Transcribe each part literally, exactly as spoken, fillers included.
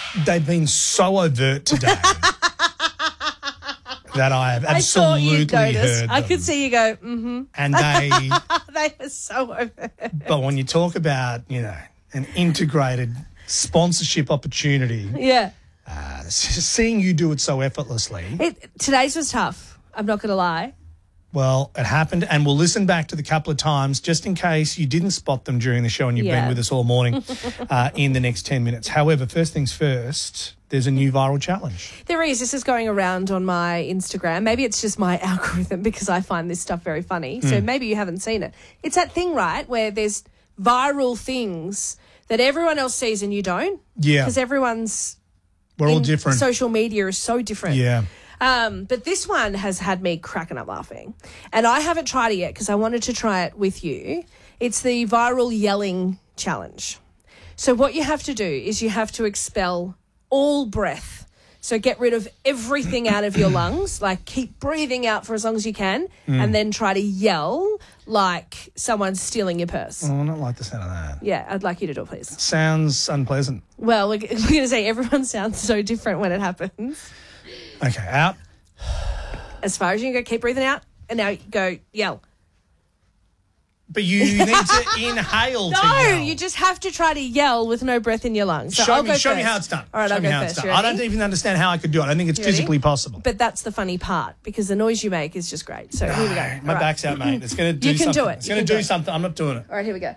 they've been so overt today that I have absolutely I heard them. I could see you go, mm-hmm. And they... they were so overt. But when you talk about, you know, an integrated sponsorship opportunity... Yeah. Uh, seeing you do it so effortlessly... It, today's was tough. I'm not going to lie. Well, it happened, and we'll listen back to the couple of times just in case you didn't spot them during the show and you've Yeah. been with us all morning uh, in the next ten minutes. However, first things first, there's a new viral challenge. There is. This is going around on my Instagram. Maybe it's just my algorithm because I find this stuff very funny. So Mm. maybe you haven't seen it. It's that thing, right, where there's viral things that everyone else sees and you don't. Yeah. Because everyone's... We're all in different. Social media is so different. Yeah. Um, but this one has had me cracking up laughing. And I haven't tried it yet because I wanted to try it with you. It's the viral yelling challenge. So what you have to do is you have to expel all breath. So get rid of everything out of your lungs, like keep breathing out for as long as you can, Mm. and then try to yell like someone's stealing your purse. Oh, I don't like the sound of that. Yeah, I'd like you to do it, please. Sounds unpleasant. Well, we're, we're going to say everyone sounds so different when it happens. Okay, out. As far as you can go, keep breathing out, and now go yell. But you need to inhale to No, yell. you just have to try to yell with no breath in your lungs. So show I'll me, go show me first. how it's done. All right, show I'll me go how first. it's You done. I ready? don't even understand how I could do it. I don't think it's You ready? physically possible. But that's the funny part because the noise you make is just great. So here we go. My All right. back's out, mate. It's going to do You can something. do it. It's You going to can do do it. something. I'm not doing it. All right, here we go.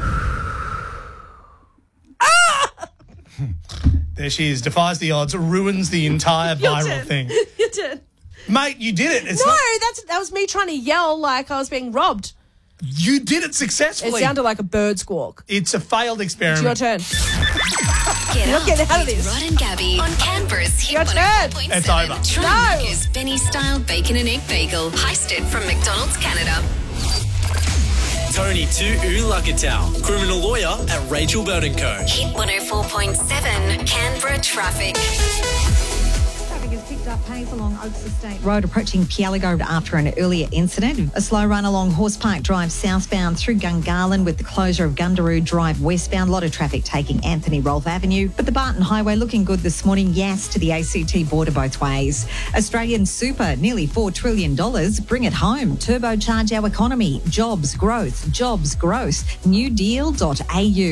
There she is. Defies the odds. Ruins the entire Your viral turn. thing. You did. Mate, you did it. It's No, not, that's that was me trying to yell like I was being robbed. you did it It successfully. sounded like a bird squawk. It's a failed It's experiment. your turn. Get You're up getting out of with this. Rod and Gabby on Canberra's Hit Your one turn. oh four point seven. It's over. Try No. Macca's Benny-style bacon and egg bagel. Heisted from McDonald's Canada. Tony to Ulakatau, criminal lawyer at Rachel Bird and Co. Hit one oh four point seven. Canberra traffic. Traffic has picked up pace along Oaks Estate Road approaching Pialigo after an earlier incident. A slow run along Horse Park Drive southbound through Gungahlin with the closure of Gundaroo Drive westbound. A lot of traffic taking Anthony Rolfe Avenue. But the Barton Highway looking good this morning. Yes to the A C T border both ways. Australian super, nearly four trillion dollars. Bring it home. Turbocharge our economy. Jobs, growth. Jobs, growth. New deal dot A U.